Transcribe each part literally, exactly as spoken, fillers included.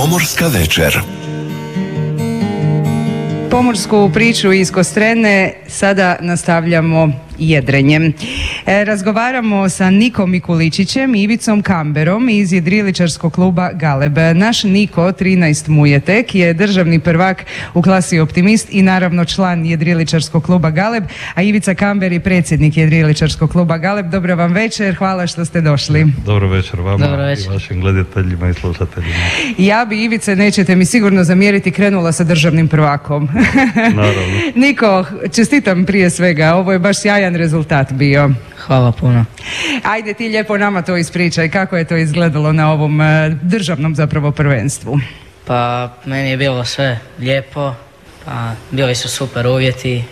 Pomorska večer. Pomorsku priču iz Kostrene sada nastavljamo jedrenjem. E, razgovaramo sa Nikom Mikuličićem i Ivicom Kamberom iz jedriličarskog kluba Galeb. Naš Niko, trinaest mu je tek, je državni prvak u klasi Optimist i naravno član jedriličarskog kluba Galeb, a Ivica Kamber je predsjednik jedriličarskog kluba Galeb. Dobro vam večer, hvala što ste došli. Dobro večer vama. Dobro večer. I vašim gledateljima i slušateljima. Ja bi, Ivice, nećete mi sigurno zamjeriti, krenula sa državnim prvakom. Naravno. Niko, čestitam prije svega, ovo je baš sjajan rezultat bio. Hvala puno. Ajde ti lijepo nama to ispričaj, kako je to izgledalo na ovom uh, državnom zapravo prvenstvu? Pa meni je bilo sve lijepo, pa bili su super uvjeti.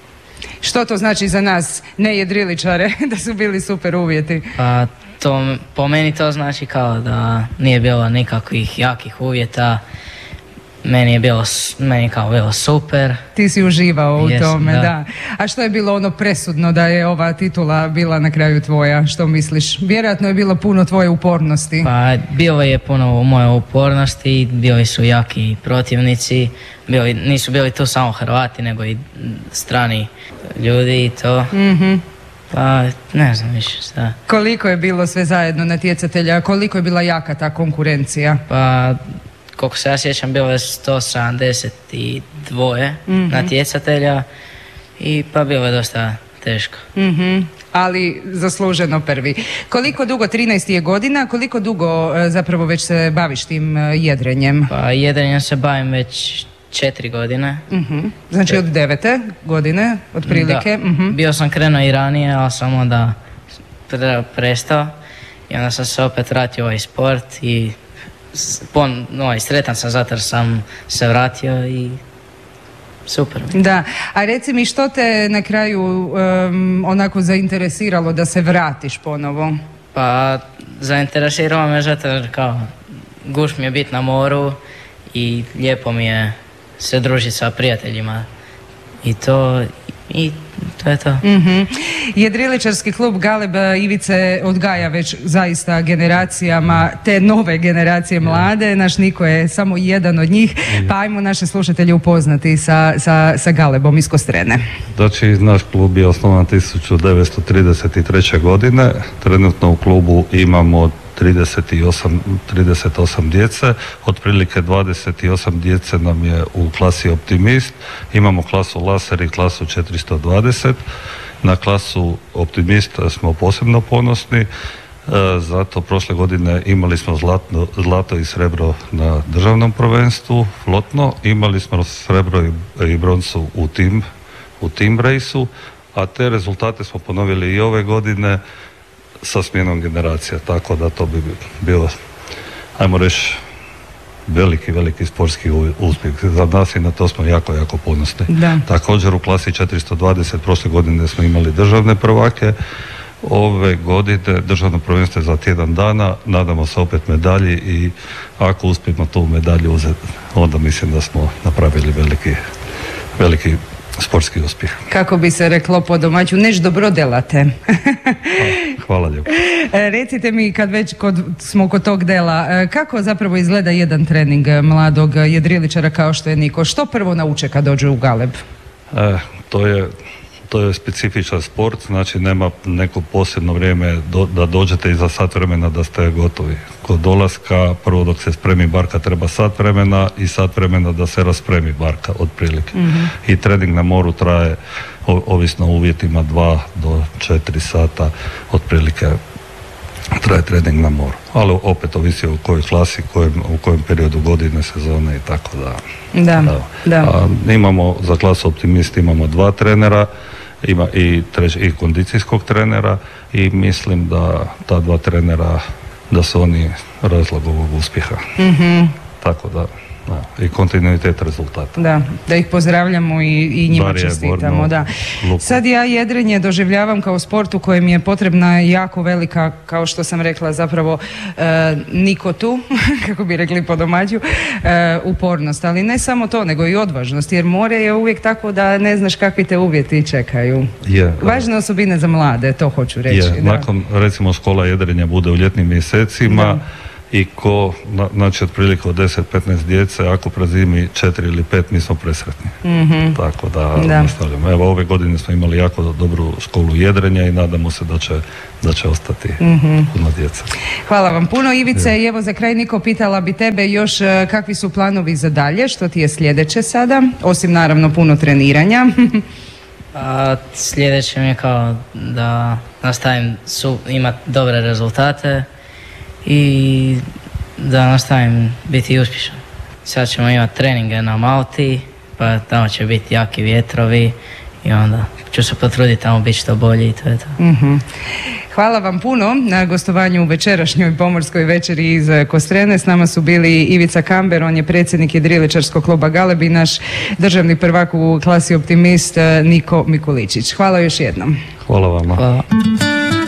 Što to znači za nas, ne jedriličare, da su bili super uvjeti? Pa to, po meni to znači kao da nije bilo nikakvih jakih uvjeta. Meni je bilo, meni je kao bilo super. Ti si uživao u Jesam, tome, da. da. A što je bilo ono presudno da je ova titula bila na kraju tvoja? Što misliš? Vjerojatno je bilo puno tvoje upornosti. Pa bilo je puno moje upornosti, bili su jaki protivnici, bili, nisu bili tu samo Hrvati, nego i strani ljudi i to. Mhm. Pa ne znam više šta. Koliko je bilo sve zajedno natjecatelja? Koliko je bila jaka ta konkurencija? Pa koliko se ja sjećam, bilo je sto sedamdeset dva mm-hmm. natjecatelja i pa bilo je dosta teško. Mm-hmm. Ali zasluženo prvi. Koliko dugo, trinaest je godina, koliko dugo zapravo već se baviš tim jedrenjem? Pa jedrenjem se bavim već četiri godine. Mm-hmm. Znači od devete godine, otprilike? Da, mm-hmm. bio sam krenuo i ranije, ali sam onda pre- prestao i onda sam se opet vratio u ovaj sport i Pon, no, sretan sam zato jer sam se vratio i super. Da, a reci mi što te na kraju um, onako zainteresiralo da se vratiš ponovo? Pa zainteresiralo me zato jer kao gušt mi je biti na moru i lijepo mi je se družiti sa prijateljima i to i to je to. Mm-hmm. Jedriličarski klub Galeb Ivice odgaja već zaista generacijama, te nove generacije mlade. Naš Niko je samo jedan od njih, pa ajmo naše slušatelje upoznati sa, sa, sa Galebom iz Kostrene. Znači, naš klub je osnovan tisuću devetsto trideset treće. godine. Trenutno u klubu imamo trideset osam, trideset osam djece, otprilike dvadeset osam djece nam je u klasi Optimist, imamo klasu Laser i klasu četiristo dvadeset. Na klasu Optimist smo posebno ponosni, e, zato prošle godine imali smo zlato, zlato i srebro na državnom prvenstvu, flotno, imali smo srebro i, i broncu u tim, u tim rejsu, a te rezultate smo ponovili i ove godine sa smjenom generacija, tako da to bi bilo, ajmo reći, veliki, veliki sportski uspjeh za nas i na to smo jako, jako ponosni. Da. Također u klasi četiristo dvadeset prošle godine smo imali državne prvake, ove godine državno prvenstvo je za tjedan dana, nadamo se opet medalji i ako uspijemo tu medalju uzeti, onda mislim da smo napravili veliki, veliki sportski uspjeh. Kako bi se reklo po domaću, neš dobro delate. Hvala lijepo. Recite mi, kad već kod, smo kod tog dela, kako zapravo izgleda jedan trening mladog jedriličara kao što je Niko? Što prvo nauče kad dođu u Galeb? E, to je To je specifičan sport, znači nema neko posebno vrijeme do, da dođete i za sat vremena da ste gotovi. Kod dolaska, prvo dok se spremi barka treba sat vremena i sat vremena da se raspremi barka otprilike. Mm-hmm. I trening na moru traje, o, ovisno o uvjetima, dva do četiri sata otprilike traje trening na moru. Ali opet ovisi u kojoj klasi, kojem, u kojem periodu godine, sezone i tako da. Da, da. da. A, imamo, za klasu Optimist imamo dva trenera, ima i, treć, i kondicijskog trenera i mislim da ta dva trenera, da su oni razlog ovog uspjeha. Mm-hmm. Tako da, da, i kontinuitet rezultata. Da, da ih pozdravljamo i, i njima Barije, čestitamo. Borno, da. Luku. Sad ja jedrenje doživljavam kao sport u kojem je potrebna jako velika, kao što sam rekla, zapravo e, Niko tu, kako bi rekli po domaću, e, upornost. Ali ne samo to, nego i odvažnost, jer more je uvijek tako da ne znaš kakvi te uvjeti čekaju. Je, Važne osobine za mlade, to hoću reći. Je, da. nakon, recimo, škola jedrenja bude u ljetnim mjesecima, i ko, znači otprilike od deset do petnaest djece, ako prezimi četiri ili pet, mi smo presretni. Mm-hmm. Tako da, da. nastavljamo. Evo, ove godine smo imali jako dobru školu jedrenja i nadamo se da će, da će ostati mm-hmm. puno djece. Hvala vam puno, Ivice. I evo za kraj, Niko, pitala bi tebe još kakvi su planovi za dalje, što ti je sljedeće sada, osim naravno puno treniranja? A, sljedeće mi je kao da nastavim su, imati dobre rezultate i da nastavim biti uspješan. Sad ćemo imati treninge na Malti, pa tamo će biti jaki vjetrovi i onda ću se potruditi tamo biti što bolji i to je to. Mm-hmm. Hvala vam puno na gostovanju u večerašnjoj pomorskoj večeri iz Kostrene. S nama su bili Ivica Kamber, on je predsjednik jedriličarskog kluba Galeb, i naš državni prvak u klasi optimist Niko Mikuličić. Hvala još jednom. Hvala vama. Hvala.